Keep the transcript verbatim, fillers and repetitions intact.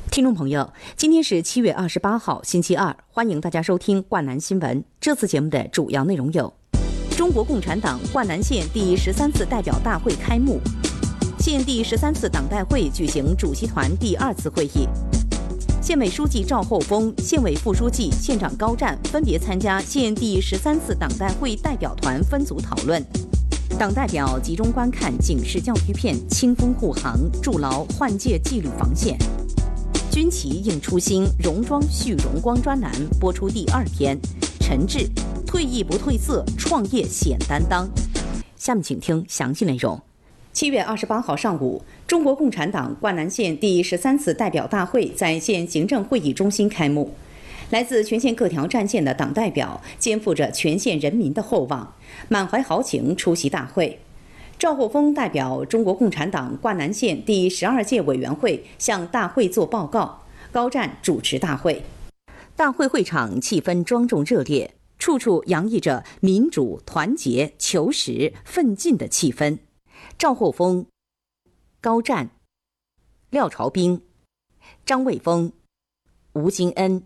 听众朋友，今天是七月二十八号，星期二，欢迎大家收听灌南新闻。这次节目的主要内容有：中国共产党灌南县第十三次代表大会开幕，县第十三次党代会举行主席团第二次会议。县委书记赵厚丰、县委副书记、县长高湛分别参加县第十三次党代会代表团分组讨论。党代表集中观看警示教育片《清风护航》，筑牢换届纪律防线。军旗应初心，戎装续荣光专栏播出第二天，陈志退役不褪色，创业显担当。下面请听详细内容。七月二十八号上午，中国共产党灌南县第十三次代表大会在县行政会议中心开幕。来自全县各条战线的党代表肩负着全县人民的厚望，满怀豪情出席大会。赵厚丰代表中国共产党灌南县第十二届委员会向大会作报告，高湛主持大会。大会会场气氛庄重热烈，处处洋溢着民主、团结、求实、奋进的气氛。赵厚丰、高湛、廖朝斌、张卫峰、吴金恩、